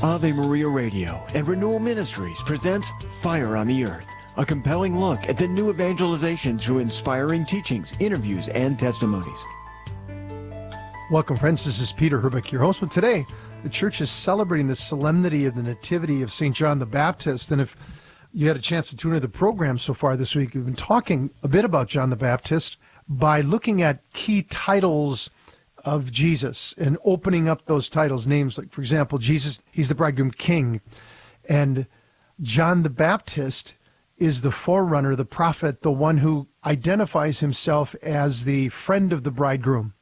Ave Maria Radio and Renewal Ministries presents Fire on the Earth, a compelling look at the new evangelization through inspiring teachings, interviews, and testimonies. Welcome, friends. This is Peter Herbeck, your host. But today, the church is celebrating the solemnity of the Nativity of St. John the Baptist. And if you had a chance to tune into the program so far this week, we've been talking a bit about John the Baptist by looking at key titles of Jesus and opening up those titles, names like, for example, Jesus, he's the bridegroom king. And John the Baptist is the forerunner, the prophet, the one who identifies himself as the friend of the bridegroom.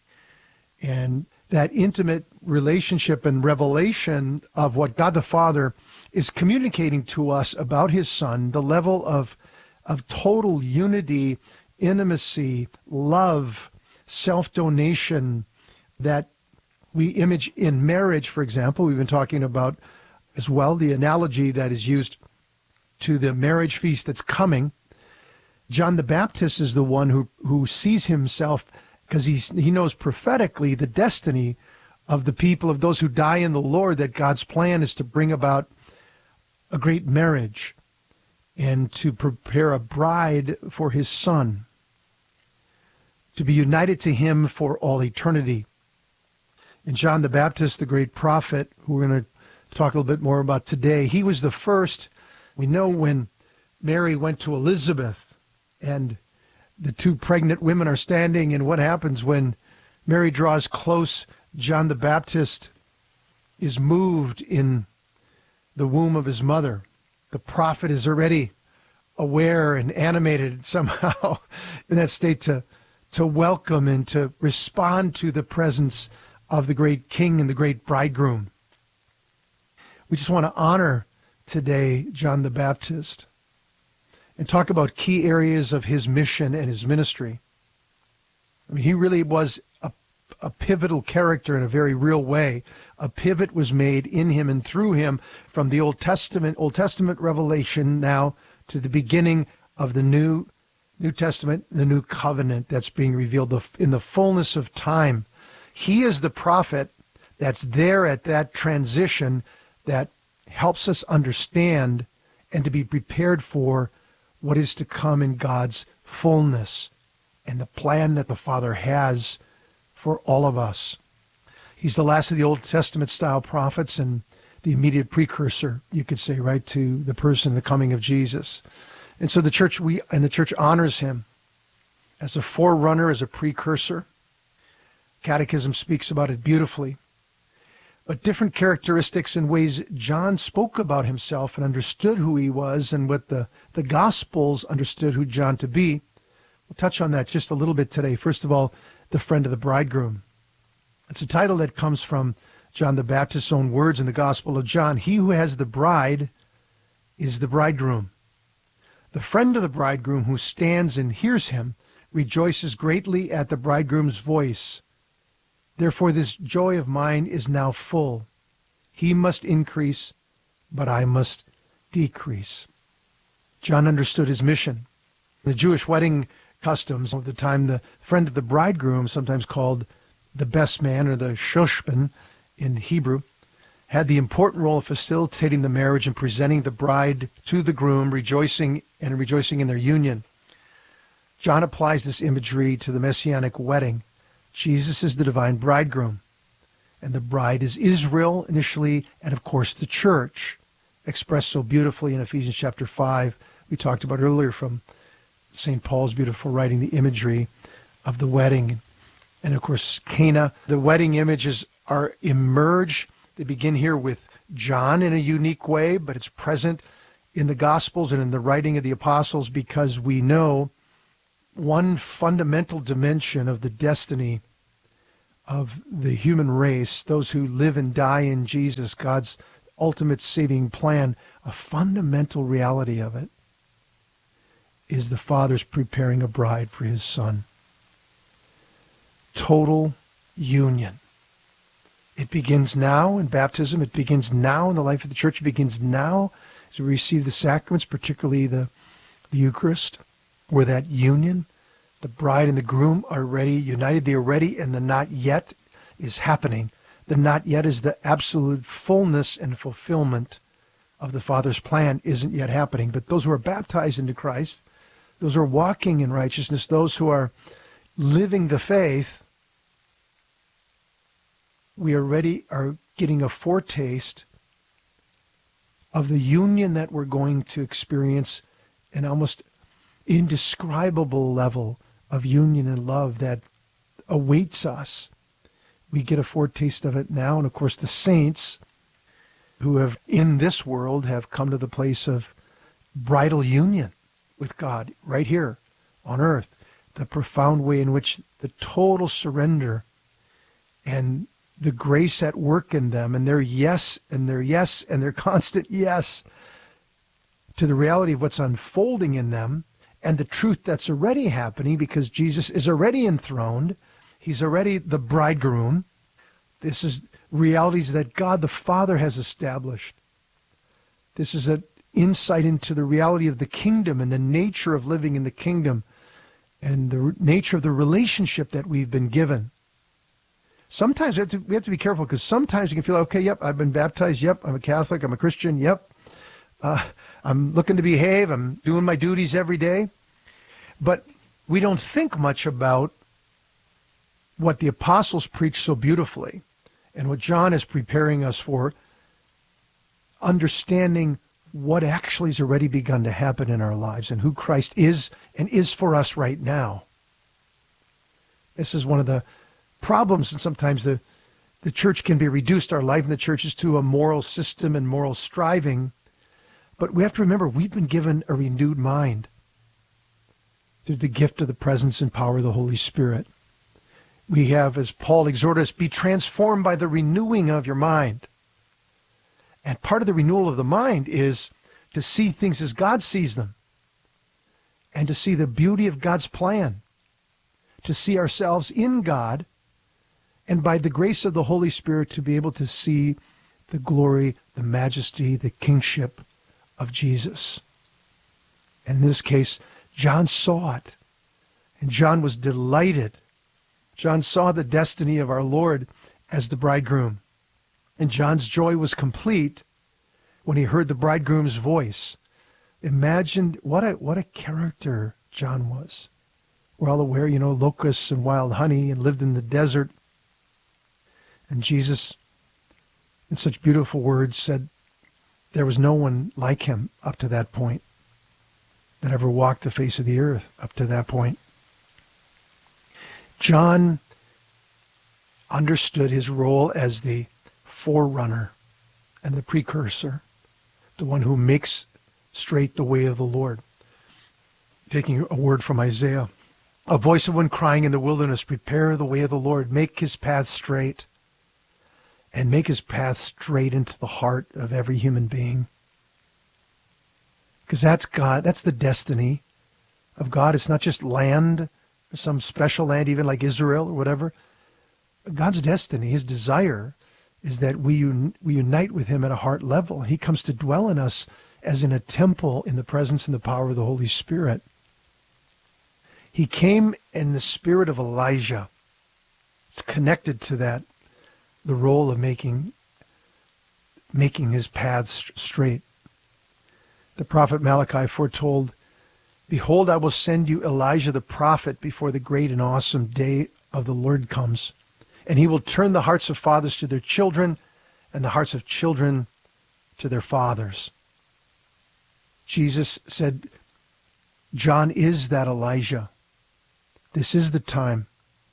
And that intimate relationship and revelation of what God the Father is communicating to us about his Son, the level of total unity, intimacy, love, self-donation that we image in marriage, for example. We've been talking about as well the analogy that is used to the marriage feast that's coming. John the Baptist is the one who sees himself, because he knows prophetically the destiny of the people, of those who die in the Lord, that God's plan is to bring about a great marriage and to prepare a bride for his Son, to be united to him for all eternity. And John the Baptist, the great prophet, who we're going to talk a little bit more about today, he was the first. We know when Mary went to Elizabeth and the two pregnant women are standing, and what happens when Mary draws close? John the Baptist is moved in the womb of his mother. The prophet is already aware and animated somehow in that state to welcome and to respond to the presence of the great king and the great bridegroom. We just want to honor today John the Baptist and talk about key areas of his mission and his ministry. I mean, he really was a pivotal character in a very real way. A pivot was made in him and through him from the Old Testament revelation now to the beginning of the New Testament, the new covenant that's being revealed in the fullness of time. He is the prophet that's there at that transition that helps us understand and to be prepared for what is to come in God's fullness and the plan that the Father has for all of us. He's the last of the Old Testament style prophets and the immediate precursor, you could say, right, to the person, the coming of Jesus. And so the church honors him as a forerunner, as a precursor. Catechism speaks about it beautifully. But different characteristics and ways John spoke about himself and understood who he was and what the Gospels understood who John to be. We'll touch on that just a little bit today. First of all, the friend of the bridegroom. It's a title that comes from John the Baptist's own words in the Gospel of John. He who has the bride is the bridegroom. The friend of the bridegroom who stands and hears him rejoices greatly at the bridegroom's voice. Therefore this joy of mine is now full. He must increase, but I must decrease. John understood his mission. The Jewish wedding customs of the time, the friend of the bridegroom, sometimes called the best man or the shoshban in Hebrew, had the important role of facilitating the marriage and presenting the bride to the groom, rejoicing in their union. John applies this imagery to the messianic wedding. Jesus is the divine bridegroom, and the bride is Israel initially, and of course the church, expressed so beautifully in Ephesians chapter 5. We talked about earlier from St. Paul's beautiful writing, the imagery of the wedding. And of course, Cana, the wedding images emerge. They begin here with John in a unique way, but it's present in the Gospels and in the writing of the apostles, because we know one fundamental dimension of the destiny of the human race, those who live and die in Jesus, God's ultimate saving plan, a fundamental reality of it is the Father's preparing a bride for his Son. Total union. It begins now in baptism. It begins now in the life of the church. It begins now as we receive the sacraments, particularly the Eucharist, where that union, the bride and the groom are already united. The already and the not yet is happening. The not yet is the absolute fullness and fulfillment of the Father's plan isn't yet happening. But those who are baptized into Christ, those who are walking in righteousness, those who are living the faith, we already are getting a foretaste of the union that we're going to experience, an almost indescribable level of union and love that awaits us. We get a foretaste of it now. And of course, the saints who have in this world have come to the place of bridal union with God right here on earth. The profound way in which the total surrender and the grace at work in them and their yes and their constant yes to the reality of what's unfolding in them and the truth that's already happening, because Jesus is already enthroned. He's already the bridegroom. This is realities that God the Father has established. This is an insight into the reality of the kingdom and the nature of living in the kingdom and the nature of the relationship that we've been given. Sometimes we have to be careful, because sometimes you can feel, okay, yep, I've been baptized, yep, I'm a Catholic, I'm a Christian, yep, I'm looking to behave, I'm doing my duties every day. But we don't think much about what the apostles preach so beautifully and what John is preparing us for, understanding what actually has already begun to happen in our lives and who Christ is and is for us right now. This is one of the problems, and sometimes the church can be reduced, our life in the church is to a moral system and moral striving. But we have to remember, we've been given a renewed mind through the gift of the presence and power of the Holy Spirit. We have, as Paul exhorted us, be transformed by the renewing of your mind. And part of the renewal of the mind is to see things as God sees them and to see the beauty of God's plan, to see ourselves in God, and by the grace of the Holy Spirit to be able to see the glory, the majesty, the kingship of Jesus. And in this case, John saw it, and John was delighted. John saw the destiny of our Lord as the bridegroom, and John's joy was complete when he heard the bridegroom's voice. Imagine what a character John was. We're all aware, locusts and wild honey, and lived in the desert. And Jesus, in such beautiful words, said there was no one like him up to that point that ever walked the face of the earth up to that point. John understood his role as the forerunner and the precursor, the one who makes straight the way of the Lord. Taking a word from Isaiah, a voice of one crying in the wilderness, prepare the way of the Lord, make his path straight, and make his path straight into the heart of every human being. Because that's God, that's the destiny of God. It's not just land, or some special land, even like Israel or whatever. God's destiny, his desire, is that we unite with him at a heart level. And he comes to dwell in us as in a temple in the presence and the power of the Holy Spirit. He came in the spirit of Elijah. It's connected to that, the role of making his paths straight. The prophet Malachi foretold, behold, I will send you Elijah the prophet before the great and awesome day of the Lord comes. And he will turn the hearts of fathers to their children and the hearts of children to their fathers. Jesus said, John is that Elijah. This is the time.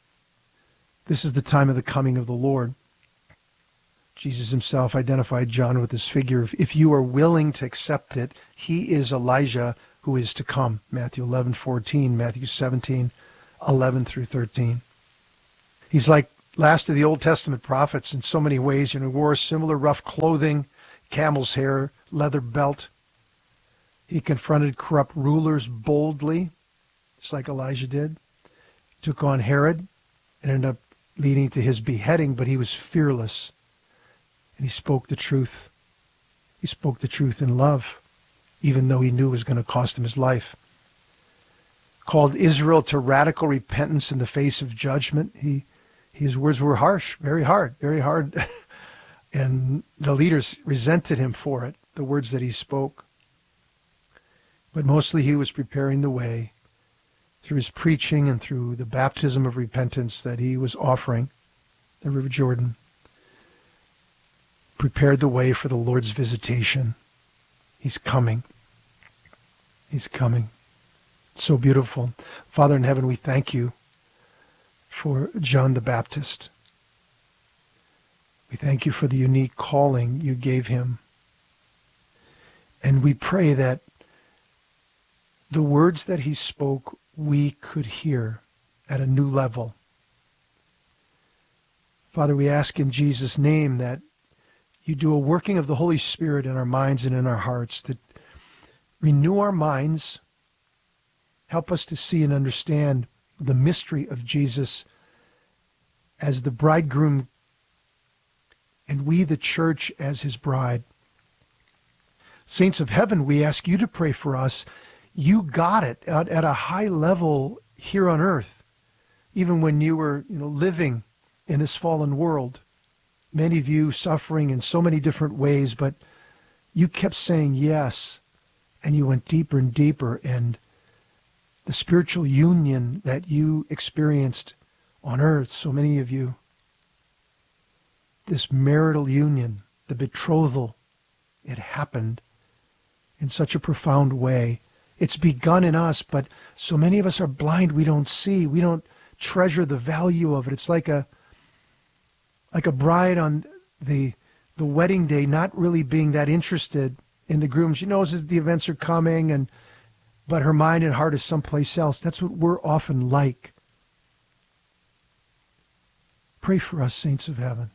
This is the time of the coming of the Lord. Jesus himself identified John with this figure. If you are willing to accept it, he is Elijah who is to come. Matthew 11:14, Matthew 17:11 through 13. He's like last of the Old Testament prophets in so many ways. He wore similar rough clothing, camel's hair, leather belt. He confronted corrupt rulers boldly, just like Elijah did. Took on Herod and ended up leading to his beheading, but he was fearless. And he spoke the truth. He spoke the truth in love, even though he knew it was going to cost him his life. Called Israel to radical repentance in the face of judgment. He His words were harsh, very hard, very hard. And the leaders resented him for it, the words that he spoke. But mostly he was preparing the way through his preaching and through the baptism of repentance that he was offering, the River Jordan. Prepared the way for the Lord's visitation. He's coming. He's coming. So beautiful. Father in heaven, we thank you for John the Baptist. We thank you for the unique calling you gave him. And we pray that the words that he spoke, we could hear at a new level. Father, we ask in Jesus' name that you do a working of the Holy Spirit in our minds and in our hearts, that renew our minds, help us to see and understand the mystery of Jesus as the bridegroom and we, the church, as his bride. Saints of heaven, we ask you to pray for us. You got it at a high level here on earth, even when you were living in this fallen world. Many of you suffering in so many different ways, but you kept saying yes, and you went deeper and deeper, and the spiritual union that you experienced on earth, so many of you, this marital union, the betrothal, it happened in such a profound way. It's begun in us, but so many of us are blind, we don't see, we don't treasure the value of it. It's like a bride on the wedding day not really being that interested in the groom. She knows that the events are coming, but her mind and heart is someplace else. That's what we're often like. Pray for us, saints of heaven.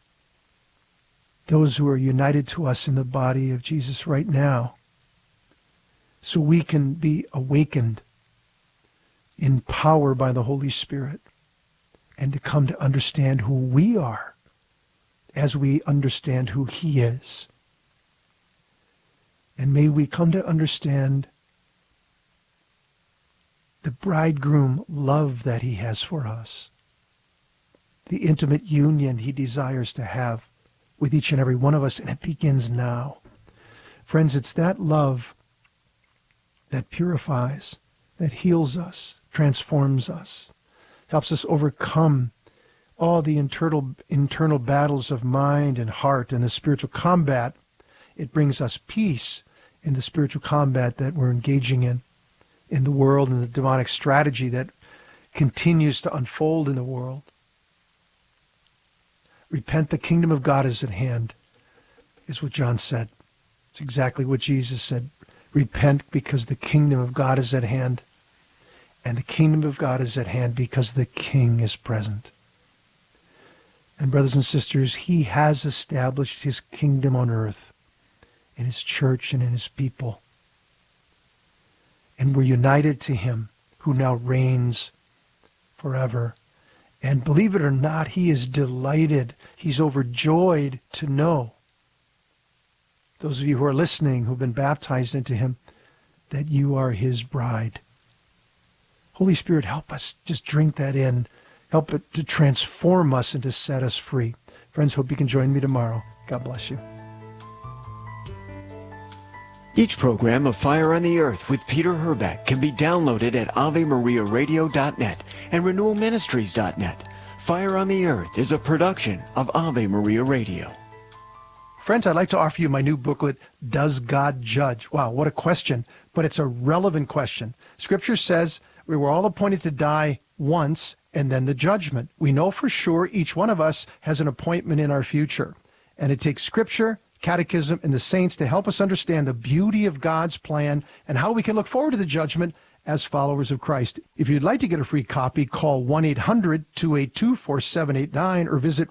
Those who are united to us in the body of Jesus right now, so we can be awakened in power by the Holy Spirit and to come to understand who we are as we understand who he is. And may we come to understand the bridegroom love that he has for us, the intimate union he desires to have with each and every one of us, and it begins now. Friends, it's that love that purifies, that heals us, transforms us, helps us overcome all the internal battles of mind and heart and the spiritual combat. It brings us peace in the spiritual combat that we're engaging in the world, and the demonic strategy that continues to unfold in the world. Repent, the kingdom of God is at hand, is what John said. It's exactly what Jesus said. Repent because the kingdom of God is at hand. And the kingdom of God is at hand because the King is present. And brothers and sisters, he has established his kingdom on earth in his church and in his people. And we're united to him who now reigns forever. And believe it or not, he is delighted. He's overjoyed to know, those of you who are listening, who've been baptized into him, that you are his bride. Holy Spirit, help us just drink that in. Help it to transform us and to set us free. Friends, hope you can join me tomorrow. God bless you. Each program of Fire on the Earth with Peter Herbeck can be downloaded at AveMariaRadio.net and RenewalMinistries.net. Fire on the Earth is a production of Ave Maria Radio. Friends, I'd like to offer you my new booklet, Does God Judge? Wow, what a question, but it's a relevant question. Scripture says we were all appointed to die once and then the judgment. We know for sure each one of us has an appointment in our future. And it takes Scripture, Catechism, and the saints to help us understand the beauty of God's plan and how we can look forward to the judgment as followers of Christ. If you'd like to get a free copy, call 1-800-282-4789 or visit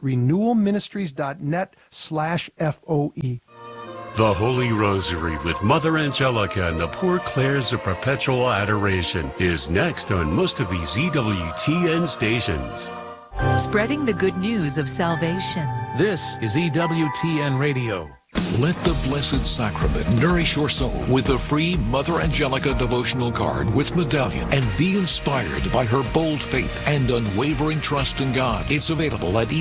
renewalministries.net/FOE. The Holy Rosary with Mother Angelica and the Poor Clares of Perpetual Adoration is next on most of these EWTN stations. Spreading the good news of salvation. This is EWTN Radio. Let the Blessed Sacrament nourish your soul with a free Mother Angelica devotional card with medallion and be inspired by her bold faith and unwavering trust in God. It's available at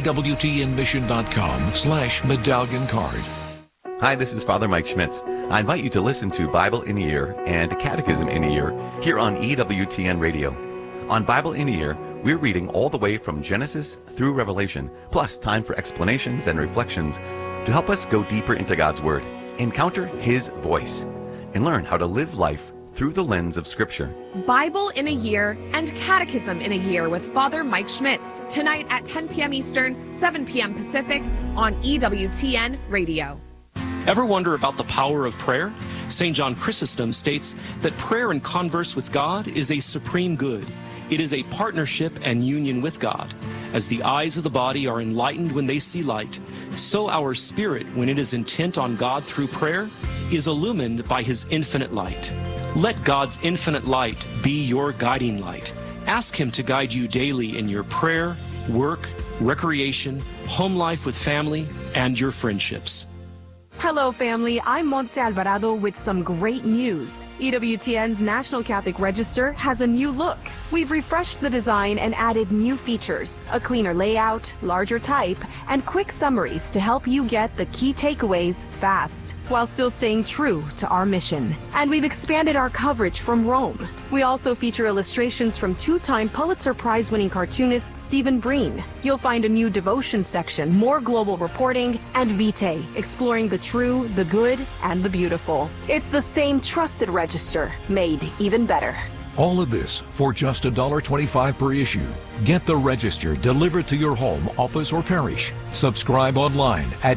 EWTNmission.com/medallion card. Hi, this is Father Mike Schmitz. I invite you to listen to Bible in a Year and Catechism in a Year here on EWTN Radio. On Bible in a Year, we're reading all the way from Genesis through Revelation, plus time for explanations and reflections to help us go deeper into God's Word, encounter His voice, and learn how to live life through the lens of Scripture. Bible in a Year and Catechism in a Year with Father Mike Schmitz, tonight at 10 p.m. Eastern, 7 p.m. Pacific on EWTN Radio. Ever wonder about the power of prayer? St. John Chrysostom states that prayer and converse with God is a supreme good. It is a partnership and union with God. As the eyes of the body are enlightened when they see light, so our spirit, when it is intent on God through prayer, is illumined by His infinite light. Let God's infinite light be your guiding light. Ask Him to guide you daily in your prayer, work, recreation, home life with family, and your friendships. Hello, family. I'm Montse Alvarado with some great news. EWTN's National Catholic Register has a new look. We've refreshed the design and added new features, a cleaner layout, larger type, and quick summaries to help you get the key takeaways fast, while still staying true to our mission. And we've expanded our coverage from Rome. We also feature illustrations from two-time Pulitzer Prize-winning cartoonist Stephen Breen. You'll find a new devotion section, more global reporting, and Vitae, exploring the true, the good, and the beautiful. It's the same trusted register, made even better. All of this for just $1.25 per issue. Get the Register delivered to your home, office, or parish. Subscribe online at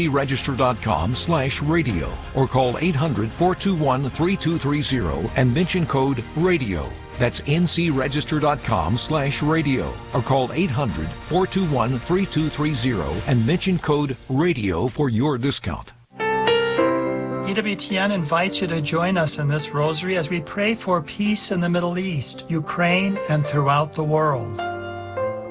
ncregister.com/radio or call 800-421-3230 and mention code RADIO. That's ncregister.com/radio or call 800-421-3230 and mention code RADIO for your discount. EWTN invites you to join us in this rosary as we pray for peace in the Middle East, Ukraine, and throughout the world.